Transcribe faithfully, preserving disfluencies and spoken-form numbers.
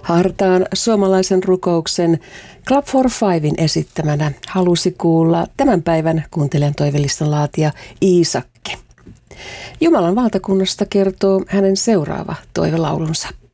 Hartaan suomalaisen rukouksen Club for Fiven esittämänä halusi kuulla tämän päivän kuuntelijan toivelistan laatija Iisakki. Jumalan valtakunnasta kertoo hänen seuraava toivelaulunsa.